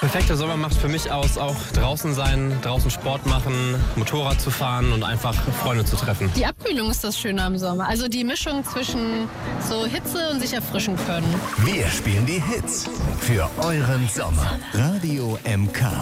Perfekter Sommer macht für mich aus, auch draußen sein, draußen Sport machen, Motorrad zu fahren und einfach Freunde zu treffen. Die Abkühlung ist das Schöne am Sommer. Also die Mischung zwischen so Hitze und sich erfrischen können. Wir spielen die Hits für euren Sommer. Radio MK.